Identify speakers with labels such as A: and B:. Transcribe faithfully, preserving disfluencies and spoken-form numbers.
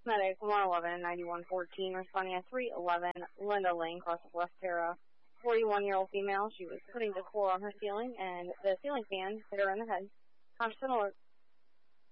A: Medic one eleven ninety-one fourteen responding at three eleven Linda Lane, cross of West Terra. forty-one-year-old female. She was putting decor on her ceiling, and the ceiling fan hit her in the head. Conscious and alert.